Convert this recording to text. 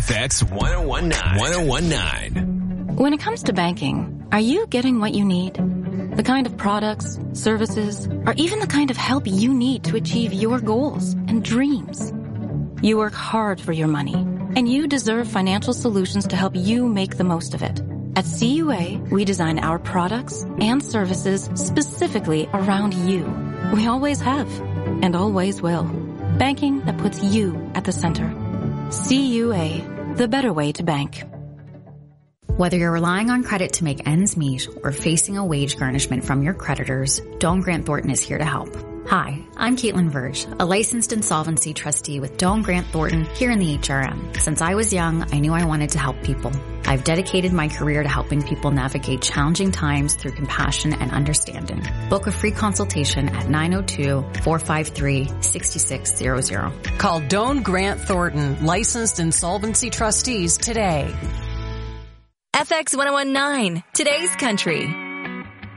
FX 1019. When it comes to banking, are you getting what you need? The kind of products, services, or even the kind of help you need to achieve your goals and dreams? You work hard for your money, and you deserve financial solutions to help you make the most of it. At CUA, we design our products and services specifically around you. We always have, and always will. Banking that puts you at the center. CUA, the better way to bank. Whether you're relying on credit to make ends meet or facing a wage garnishment from your creditors, Doane Grant Thornton is here to help. Hi, I'm Caitlin Verge, a licensed insolvency trustee with Doane Grant Thornton here in the HRM. Since I was young, I knew I wanted to help people. I've dedicated my career to helping people navigate challenging times through compassion and understanding. Book a free consultation at 902-453-6600. Call Doane Grant Thornton, licensed insolvency trustees today. FX 1019, today's country.